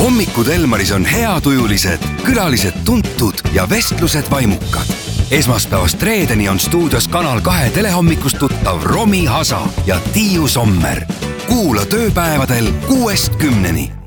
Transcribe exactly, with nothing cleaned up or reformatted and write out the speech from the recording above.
hommikud Elmaris on heatujulised, külalised tuntud ja vestlused vaimukad. Esmaspäevast reedeni on stuudios Kanal kahe telehommikust tuttav Romi Hasa ja Tiiu Sommer. Kuula tööpäevadel kuuest kümneni.